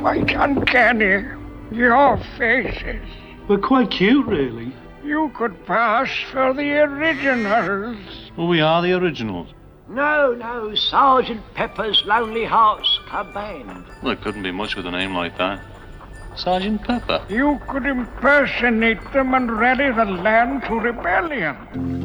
quite uncanny. Your faces. We're quite cute, really. You could pass for the originals. Well, we are the originals. No, Sergeant Pepper's Lonely Hearts Club Band. Well, it couldn't be much with a name like that. Sergeant Pepper. You could impersonate them and rally the land to rebellion.